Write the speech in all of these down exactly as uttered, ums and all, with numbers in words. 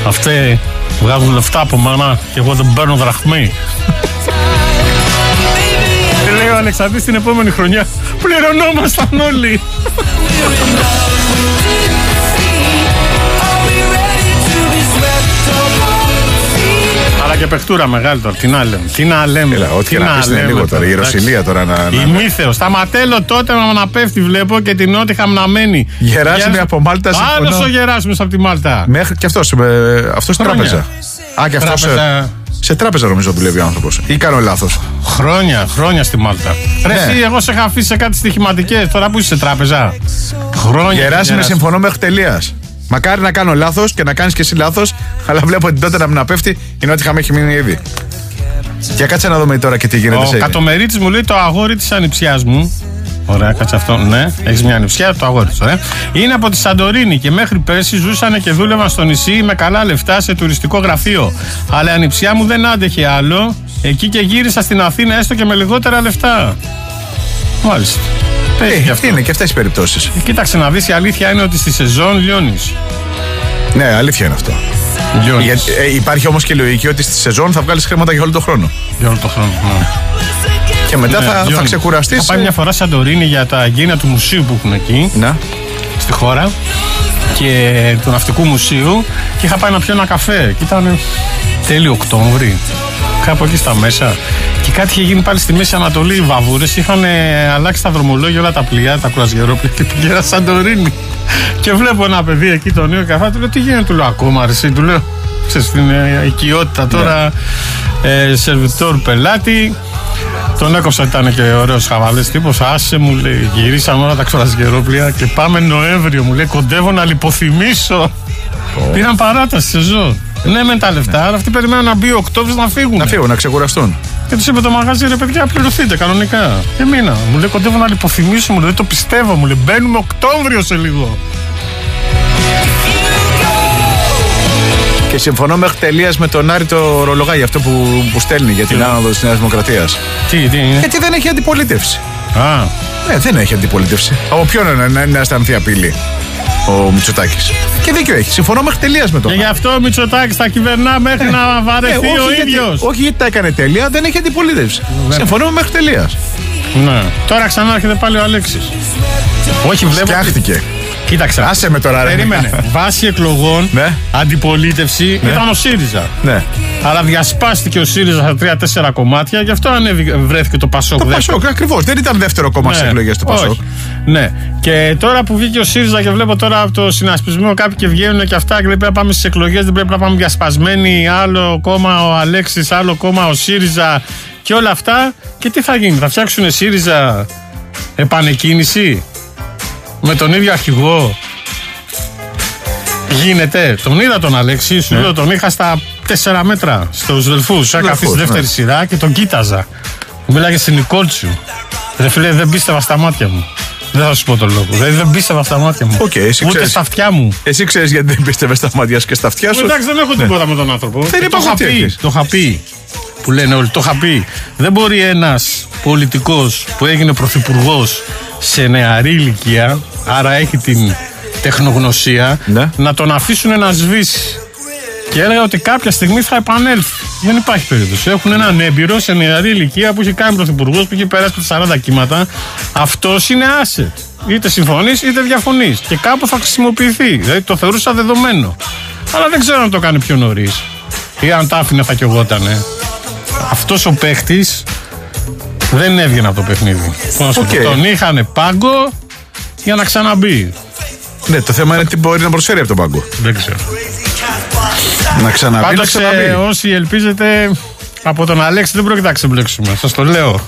Αυτοί βγάζουν λεφτά από μάνα και εγώ δεν παίρνω δραχμή. Και λέει ο Αλεξανδρής την επόμενη χρονιά πληρωνόμασταν όλοι. Αλλά και παιχτούρα μεγάλη τώρα, τι να λέμε. Τι να λέμε. Έλα, ό,τι και να πεις είναι λίγο τώρα. Η Ρωσιλία τώρα να. Η Μύθεως. Σταματέλο τότε να πέφτει, βλέπω, και την Νότιχαμ να μένει. Γεράσιμη από Μάλτα. Άλλος ο Γεράσιμος από τη Μάλτα. Μέχρι και αυτός. Αυτό στην τράπεζα. Α, και αυτός. Σε τράπεζα νομίζω δουλεύει ο άνθρωπος. Ή κάνω λάθος. Χρόνια, χρόνια στη Μάλτα. Ναι. Ρε, εσύ, εγώ σε είχα αφήσει σε κάτι στοιχηματικές. Τώρα που είσαι σε τράπεζα. Χρόνια. Γεράσιμη, συμφωνώ μέχρι τελείας. Μακάρι να κάνω λάθος και να κάνεις και εσύ λάθος, αλλά βλέπω την τότε να μην πέφτει, η Νότιχαμ έχει μείνει ήδη. Για κάτσε να δούμε τώρα και τι γίνεται. Ο σε... Κατομερίτης μου λέει το αγόρι της ανιψιάς μου. Ωραία, κάτσε αυτό. Ναι, έχεις μια ανιψιά, το αγόρι της. Ωραία. Είναι από τη Σαντορίνη και μέχρι πέρσι ζούσαν και δούλευαν στο νησί με καλά λεφτά σε τουριστικό γραφείο. Αλλά η ανιψιά μου δεν άντεχε άλλο. Εκεί και γύρισα στην Αθήνα έστω και με λιγότερα λεφτά. Μάλιστα. Ε, αυτή είναι και αυτές οι περιπτώσεις. Κοίταξε να δεις, η αλήθεια είναι ότι στη σεζόν λιώνεις. Ναι, αλήθεια είναι αυτό. Για, ε, υπάρχει όμως και η λογική ότι στη σεζόν θα βγάλεις χρήματα για όλο τον χρόνο. Για όλο τον χρόνο, ναι. Και μετά ναι, θα, θα ξεκουραστείς. Θα πάει μια φορά Σαντορίνη για τα εγγένεια του μουσείου που έχουν εκεί. Να. Στη χώρα. Και του ναυτικού μουσείου. Και είχα πάει να πιω ένα καφέ. Και ήταν τέλειο Οκτώβρη. Κάπου εκεί στα μέσα. Και κάτι είχε γίνει πάλι στη Μέση Ανατολή. Οι βαβούρες είχαν αλλάξει τα δρομολόγια, όλα τα πλοία, τα κουρασγερόπλια. Και πήγαινα Σαντορίνη. Και βλέπω ένα παιδί εκεί, τον Νέο Καφά. Του λέω: τι γίνεται, του λέω ακόμα, αρεσί. Του λέω: ξέρεις την οικειότητα τώρα. Ε, σερβιτόρ πελάτη. Τον έκοψα, ήταν και ωραίος χαβαλές τύπος. Άσε, μου λέει, γυρίσαμε όλα τα κουρασγερόπλια και πάμε Νοέμβριο. Μου λέει: κοντεύω να λιποθυμίσω. Oh. Πήραν παράταση σεζόν. Ναι, με τα λεφτά, αλλά αυτοί περιμένουν να μπει ο Οκτώβρης να φύγουν. Να φύγουν, να ξεκουραστούν. Και τους είπε το μαγαζί: ρε παιδιά, πληρωθείτε κανονικά. Και μήνα. Μου λέει: κοντεύω να λιποθυμίσω. Μου λέει: το πιστεύω. Μου λέει: μπαίνουμε Οκτώβριο σε λίγο. Και συμφωνώ μέχρι τελείας με τον Άρη το ρολογάκι, αυτό που, που στέλνει για την άνοδο της Νέας Δημοκρατίας. Τι, τι είναι. Γιατί δεν έχει αντιπολίτευση. Α. Ναι, δεν έχει αντιπολίτευση. Από ποιον να, να, να αισθανθεί απειλή ο Μητσοτάκης. Και δίκιο έχει. Συμφωνώ μέχρι τελείας με τον. Και γι' αυτό ο Μητσοτάκης θα κυβερνά μέχρι ε, να βαρεθεί ε, ο ίδιος. Όχι γιατί τα έκανε τέλεια, δεν έχει αντιπολίτευση. Συμφωνώ μέχρι τελείας. Ναι. Τώρα ξανά έρχεται πάλι ο Αλέξης. Όχι, βλέπω. Φτιάχτηκε. Κοίταξε. Άσε με τώρα, ρε. Περίμενε. Βάση εκλογών, ναι. Αντιπολίτευση ναι. Ήταν ο ΣΥΡΙΖΑ. Ναι. Αλλά διασπάστηκε ο ΣΥΡΙΖΑ στα τρία τέσσερα κομμάτια, γι' αυτό ανέβη, βρέθηκε το ΠΑΣΟΚ. Το ΠΑΣΟΚ, ακριβώς. Δεν ήταν δεύτερο κόμμα ναι. στις εκλογές του ΠΑΣΟΚ. Όχι. Ναι. Και τώρα που βγήκε ο ΣΥΡΙΖΑ και βλέπω τώρα από το συνασπισμό κάποιοι και βγαίνουν και αυτά και πρέπει να πάμε στις εκλογές, δεν πρέπει να πάμε διασπασμένοι. Άλλο κόμμα ο Αλέξης, άλλο κόμμα ο ΣΥΡΙΖΑ και όλα αυτά. Και τι θα γίνει, θα φτιάξουν ΣΥΡΙΖΑ επανεκκίνηση με τον ίδιο αρχηγό. Γίνεται. Τον είδα τον Αλέξη, σου ναι. λέω, τον είχα στα τέσσερα μέτρα στους Δελφούς. Είχα καθίσει στη δεύτερη ναι. σειρά και τον κοίταζα. Μίλαγε στην Νικόλτσου. Ρε φίλε, δεν πίστευα στα μάτια μου. Δεν θα σου πω τον λόγο. Δηλαδή δεν πίστευα στα μάτια μου. Okay, εσύ ούτε ξέρεις, στα αυτιά μου. Εσύ ξέρεις γιατί δεν πίστευες στα μάτια σου και στα αυτιά σου. Εντάξει, δεν έχω τίποτα ναι. με τον άνθρωπο. Δεν είπα το, πει, το είχα πει. Που λένε όλοι, το είχα πει. Δεν μπορεί ένας πολιτικός που έγινε πρωθυπουργός σε νεαρή ηλικία, άρα έχει την τεχνογνωσία, ναι. να τον αφήσουν να σβήσει. Και έλεγα ότι κάποια στιγμή θα επανέλθει. Δεν υπάρχει περίπτωση. Έχουν έναν έμπειρο σε νεαρή ηλικία που έχει κάνει πρωθυπουργός, που έχει περάσει τα σαράντα κύματα. Αυτός είναι asset. Είτε συμφωνείς είτε διαφωνείς. Και κάπου θα χρησιμοποιηθεί. Δηλαδή το θεωρούσα δεδομένο. Αλλά δεν ξέρω αν το κάνει πιο νωρίς. Ή αν τα άφηνε θα κιογότανε. Αυτός ο παίχτης δεν έβγαινε από το παιχνίδι. Okay. Τον είχανε πάγκο για να ξαναμπεί. Ναι, το θέμα είναι τι μπορεί να προσφέρει από τον πάγκο. Δεν ξέρω. Να ξαναμπεί, πάντως, να ξαναμπεί. Ε, όσοι ελπίζετε από τον Αλέξη δεν πρόκειται να ξεμπλέξουμε. Σας το λέω.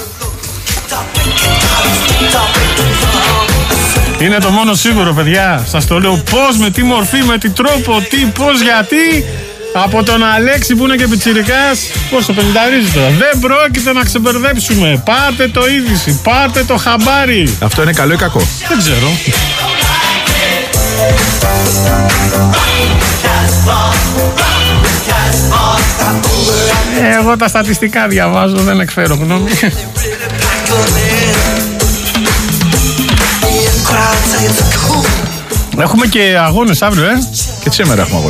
Είναι το μόνο σίγουρο, παιδιά. Σας το λέω. Πώς, με τι μορφή, με τι τρόπο, τι, πώς, γιατί. Από τον Αλέξη που είναι και πιτσιρικάς, πώς το πενηνταρίζει τώρα. Δεν πρόκειται να ξεμπερδέψουμε. Πάρτε το είδηση, πάρτε το χαμπάρι. Αυτό είναι καλό ή κακό? Δεν ξέρω. Εγώ τα στατιστικά διαβάζω, δεν εκφέρω γνώμη. Έχουμε και αγώνες αύριο, ε. Και σήμερα έχουμε αγώνες.